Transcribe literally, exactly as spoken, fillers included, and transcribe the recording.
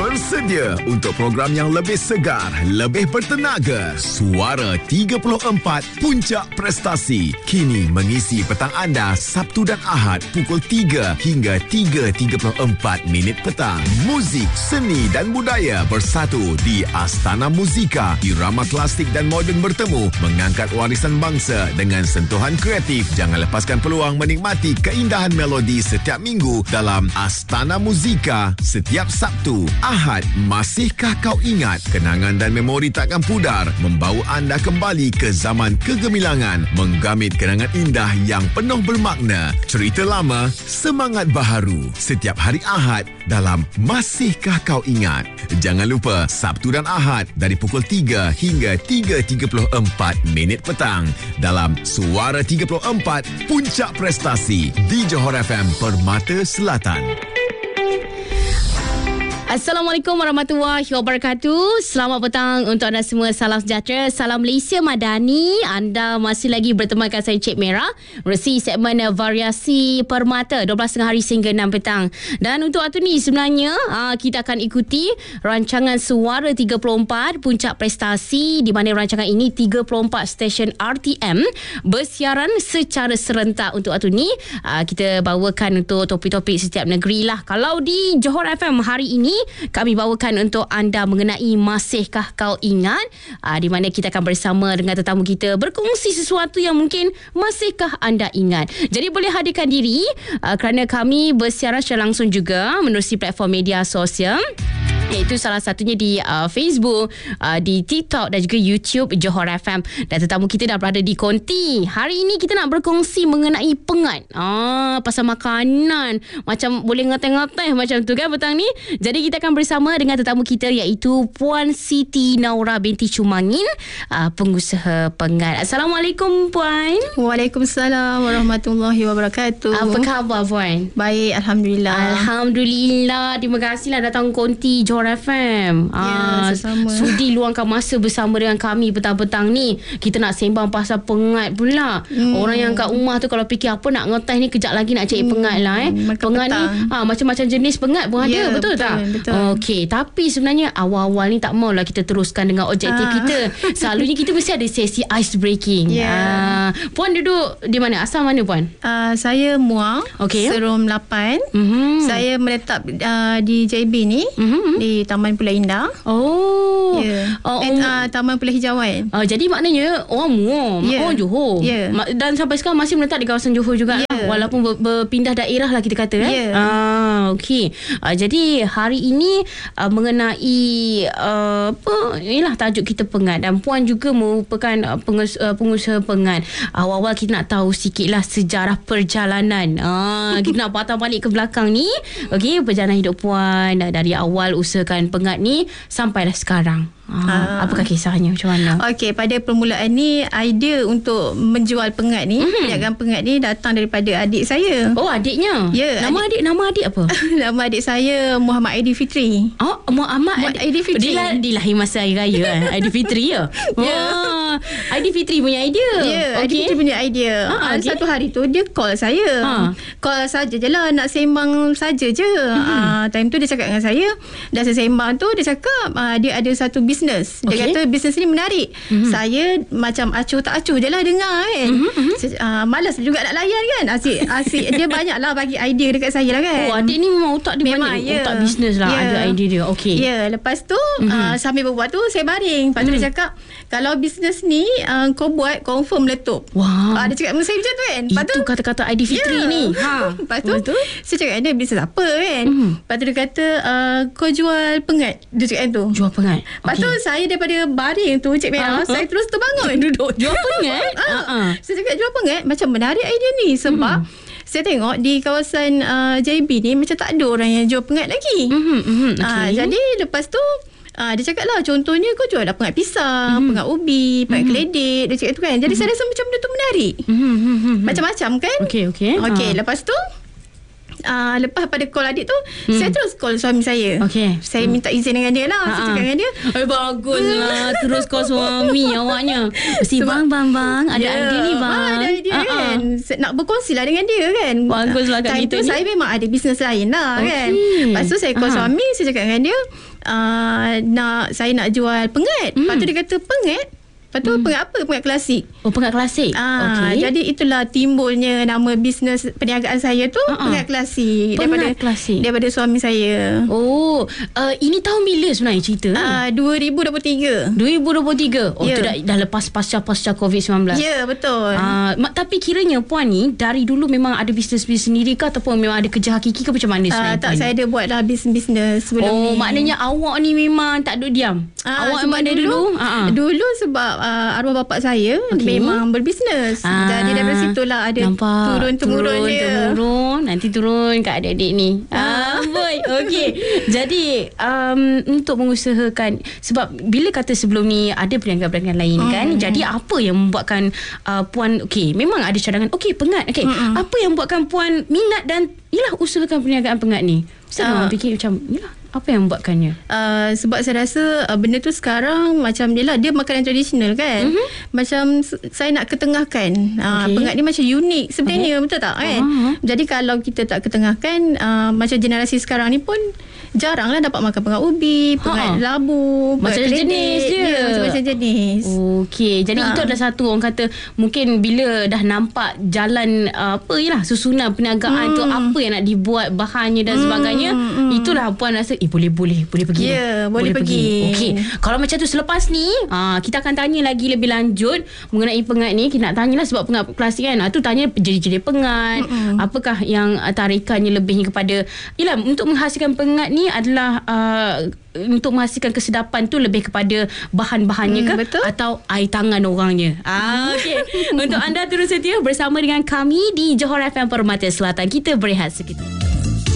Bersedia untuk program yang lebih segar, lebih bertenaga. Suara tiga puluh empat Puncak Prestasi. Kini mengisi petang anda Sabtu dan Ahad pukul tiga hingga tiga tiga puluh empat minit petang. Muzik, seni dan budaya bersatu di Astana Muzika. Irama klasik dan moden bertemu, mengangkat warisan bangsa dengan sentuhan kreatif. Jangan lepaskan peluang menikmati keindahan melodi setiap minggu dalam Astana Muzika setiap Sabtu. Ahad, masihkah kau ingat? Kenangan dan memori takkan pudar, membawa anda kembali ke zaman kegemilangan, menggamit kenangan indah yang penuh bermakna. Cerita lama, semangat baharu. Setiap hari Ahad dalam Masihkah Kau Ingat? Jangan lupa Sabtu dan Ahad dari pukul tiga hingga tiga tiga puluh empat minit petang dalam Suara tiga puluh empat Puncak Prestasi di Johor F M Permata Selatan. Assalamualaikum warahmatullahi wabarakatuh. Selamat petang untuk anda semua. Salam sejahtera, salam Malaysia Madani. Anda masih lagi bertemankan saya Cik Merah, resi segmen Variasi Permata dua belas tiga puluh hari sehingga enam petang. Dan untuk waktu ni sebenarnya kita akan ikuti rancangan Suara tiga puluh empat Puncak Prestasi, di mana rancangan ini tiga puluh empat stesen R T M bersiaran secara serentak. Untuk waktu ni kita bawakan untuk topik-topik setiap negeri lah. Kalau di Johor F M hari ini kami bawakan untuk anda mengenai Masihkah Kau Ingat, aa, di mana kita akan bersama dengan tetamu kita berkongsi sesuatu yang mungkin masihkah anda ingat. Jadi boleh hadirkan diri aa, kerana kami bersiaran secara langsung juga menerusi platform media sosial, iaitu salah satunya di uh, Facebook, uh, di TikTok dan juga YouTube Johor F M. Dan tetamu kita dah berada di konti. Hari ini kita nak berkongsi mengenai pengat. Ah, pasal makanan. Macam boleh ngeteh-ngeteh macam tu kan petang ni. Jadi kita akan bersama dengan tetamu kita, iaitu Puan Siti Naura binti Chumangin, uh, pengusaha pengat. Assalamualaikum Puan. Waalaikumsalam warahmatullahi wabarakatuh. Apa khabar Puan? Baik, Alhamdulillah. Alhamdulillah. Terima kasihlah datang konti Johor F M. Ya, sesama. Sudi luangkan masa bersama dengan kami petang-petang ni. Kita nak sembang pasal pengat pula. Hmm. Orang yang kat rumah tu kalau fikir apa nak ngeteh ni, kejap lagi nak cari hmm. pengat lah eh. Makan pengat petang. ni ha, macam-macam jenis pengat pun ada, ya, betul, betul tak? Betul. Okey, tapi sebenarnya awal-awal ni tak maulah kita teruskan dengan objektif ah. kita. Selalunya kita mesti ada sesi ice breaking. Ya. Ah, Puan duduk di mana? Asal mana Puan? Uh, saya Muar, okay. Serum lapan. Mm-hmm. Saya menetap uh, di J B ni, mm-hmm. di Taman Pulau Indah. Oh. Yeah. Oh, And, uh, Taman Pulau Hijauan. Uh, jadi maknanya orang Muar, yeah. orang Johor. Yeah. Dan sampai sekarang masih menetap di kawasan Johor juga. Yeah. Walaupun ber, berpindah daerah lah kita kata. Yeah. Eh? Ah, okey. Uh, jadi hari ini uh, mengenai uh, apa? Inilah tajuk kita pengat, dan Puan juga merupakan uh, pengus, uh, pengusaha pengat. Awal-awal kita nak tahu sikitlah sejarah perjalanan. Ah, kita nak patah balik ke belakang ni. Okey, perjalanan hidup Puan dari awal usahakan pengat ni sampailah sekarang. Ah, apakah kisahnya, macam mana? Okey, pada permulaan ni idea untuk menjual pengat ni, mm-hmm. perniagaan pengat ni datang daripada adik saya. Oh, adiknya? Ya. Nama adik, nama adik apa? Nama adik saya Muhammad Aidilfitri. Oh, Muhammad Aidilfitri. Dia dilahir masa hari raya kan? Aidilfitri ya? Ya. Oh, Aidilfitri punya idea. Ya, okay. Aidilfitri punya idea. Ha, okay. Satu hari tu dia call saya. Ha. Call saja je lah, nak sembang saja je. Mm-hmm. Uh, time tu dia cakap dengan saya, dah saya sembang tu dia cakap uh, dia ada satu bisnes. Dia okay. kata bisnes ni menarik. Mm-hmm. Saya macam acuh tak acuh je lah dengar kan. Mm-hmm. Uh, malas juga nak layan kan. Asyik, asyik. Dia banyak lah bagi idea dekat saya lah kan. Oh, adik ni memang otak dia memang, banyak. Ya. Otak bisnes lah, ya. Ada idea dia. Okey. Ya, lepas tu mm-hmm. uh, sambil berbuat tu saya baring. Lepas tu mm-hmm. dia cakap, kalau bisnes ni uh, kau buat confirm meletup. Wow. Uh, dia cakap dengan saya macam tu kan. Lepas itu tu, kata-kata Aidilfitri yeah. ni. Ha. Lepas tu Betul? Saya cakap, ada bisnes apa kan. Mm-hmm. Lepas tu dia kata, uh, kau jual pengat. Dia cakap tu. Jual pengat. Lepas okay. tu saya daripada baring tu Cik Merah, uh-huh. saya terus terbangun. Duduk jual pengat. uh, uh. Saya cakap jual pengat, macam menarik idea ni. Sebab mm. saya tengok di kawasan uh, J B ni macam tak ada orang yang jual pengat lagi. Mm-hmm, mm-hmm, okay. uh, Jadi lepas tu uh, dia cakap lah, contohnya kau jual lah pengat pisang, mm-hmm. pengat ubi, pengat mm-hmm. keledek. Dia cakap tu kan. Jadi mm-hmm. saya rasa macam benda tu menarik. Mm-hmm. Macam-macam kan. Okey, okey. Okey, uh. lepas tu uh, lepas pada call adik tu, hmm. saya terus call suami saya. Okey. Saya hmm. minta izin dengan dia lah. Ha-ha. Saya cakap dengan dia. Eh, baguslah. Terus call suami awaknya. Mesti bang, bang, bang. Ada yeah. idea ni bang. Ha, ada idea Ha-ha. kan. Nak berkongsi lah dengan dia kan. Baguslah kat kita. Time tu saya memang ada bisnes lain lah okay. kan. Lepas tu saya call Ha-ha. suami. Saya cakap dengan dia. Uh, nak Saya nak jual pengat. hmm. Lepas tu dia kata pengat. Lepas tu hmm. pengat apa? Pengat klasik. Oh, pengat klasik. Ah, okay. Jadi itulah timbulnya nama bisnes perniagaan saya tu uh-uh. pengat klasik. Pengat daripada klasik. Daripada suami saya. Oh, uh, ini tahun bila sebenarnya cerita? Uh, dua ribu dua puluh tiga. dua ribu dua puluh tiga. Oh, yeah. tu dah, dah lepas pasca-pasca covid sembilan belas. Ya, yeah, betul. Uh, tapi kiranya puan ni dari dulu memang ada bisnes-bisnes sendiri ke ataupun memang ada kerja hakiki ke macam mana sebenarnya? Uh, tak, saya ada buat dah bisnes-bisnes sebelum oh, ni. Oh, maknanya awak ni memang tak duduk diam. Uh, awak memang dari dulu? Dulu, uh-huh. dulu sebab uh, arwah bapa saya okay. memang berbisnes. Ah, jadi daripada situlah ada turun-temurun turun, dia. Turun, nanti turun kat adik-adik ni. Ah, boy. Okey. Jadi um, untuk mengusahakan, sebab bila kata sebelum ni ada perniagaan-perniagaan lain mm. kan. Jadi apa yang membuatkan uh, puan okey, memang ada cadangan. Okey, pengat. Okey. Mm-mm. Apa yang membuatkan puan minat dan yalah usahakan perniagaan pengat ni? Saya uh, fikir macam yalah, apa yang membuatkannya? Uh, sebab saya rasa uh, benda tu sekarang macam dia lah, dia makanan tradisional kan. Mm-hmm. Macam saya nak ketengahkan. Uh, okay. Pengat ni macam unik sebenarnya, okay. betul tak kan? Uh-huh. Jadi kalau kita tak ketengahkan, uh, macam generasi sekarang ni pun jaranglah dapat makan pengat ubi, pengat ha. labu, macam jenis dia. Ya, macam-macam jenis. Okey, jadi ha. itu adalah satu orang kata mungkin bila dah nampak jalan uh, apa yalah susunan perniagaan hmm. tu apa yang nak dibuat, bahannya dan hmm. sebagainya, hmm. itulah puan rasa eh boleh boleh boleh pergi. Ya, yeah, boleh, boleh pergi. pergi. Okey, kalau macam tu selepas ni uh, kita akan tanya lagi lebih lanjut mengenai pengat ni. Kita nak tanyalah sebab pengat klasik kan. Ah tu tanya jenis-jenis pengat, hmm. apakah yang uh, tarikannya lebihnya kepada yalah untuk menghasilkan pengat ni adalah uh, untuk menghasilkan kesedapan tu lebih kepada bahan-bahannya hmm, ke betul? Atau air tangan orangnya. Ah, okey. Untuk anda terus setia bersama dengan kami di Johor F M Permata Selatan. Kita berehat seketika.